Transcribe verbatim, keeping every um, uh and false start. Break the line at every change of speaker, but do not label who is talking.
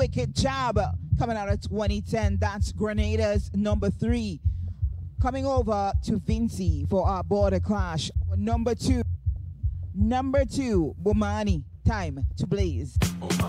wicked job. Coming out of twenty ten, that's Grenada's number three. Coming over to Vinci for our border clash. Number two, number two, Bomani, Time to Blaze.
Bomani.